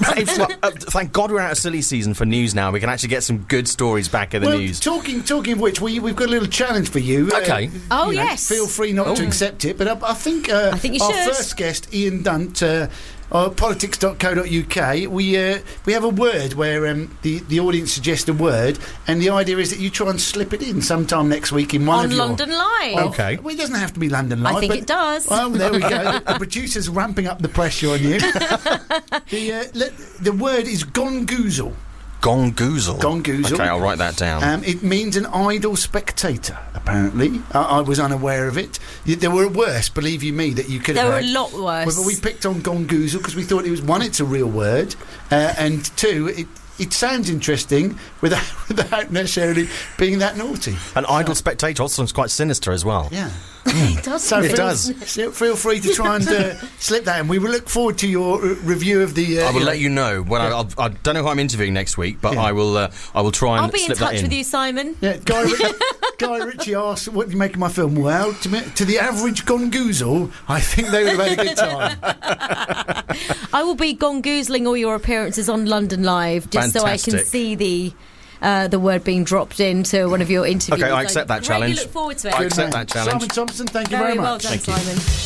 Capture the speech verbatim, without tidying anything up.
It's like, uh, thank God we're out of silly season for news now. We can actually get some good stories back in the well, news. Talking talking of which, we, we've got a little challenge for you. Okay. Uh, Oh, you know, yes. Feel free not Oh. to accept it, but I, I think, uh, I think you our should. first guest, Ian Dunt, uh, uh, politics dot co dot U K, we uh, we have a word where um, the, the audience suggests a word, and the idea is that you try and slip it in sometime next week in one On of your... London Live. Okay. Well, it doesn't have to be London Live. I think but- it does. Well, there we go. The producer's ramping up the pressure on you. the, uh, let, the word is gongoozle. Gongoozle. Gongoozle. Okay, I'll write that down. Um, it means an idle spectator, apparently. I, I was unaware of it. Y- There were worse, believe you me, that you could There have were a had. lot worse. Well, but we picked on gongoozle because we thought it was, one, it's a real word, uh, and two, it, it sounds interesting without, without necessarily being that naughty. An idle spectator also sounds quite sinister as well. Yeah. It does. So It feel, does. so feel free to try and uh, slip that in. We will look forward to your uh, review of the... Uh, I will know- let you know when I, I'll, I don't know who I'm interviewing next week, but Yeah. I will. Uh, I will try and I'll be in slip that touch in. with you, Simon. Yeah, Guy, Ri- Guy Ritchie asked, what do you make of my film? Well, to, me, to the average gongoozle, I think they would have had a good time. I will be gongoozling all your appearances on London Live, just so I can Fantastic. see the uh, the word being dropped into one of your interviews. Okay, I accept that really challenge. look forward to it. I Good accept man. that challenge. Simon Thompson, thank you Very very well much. done, Thank you. Simon.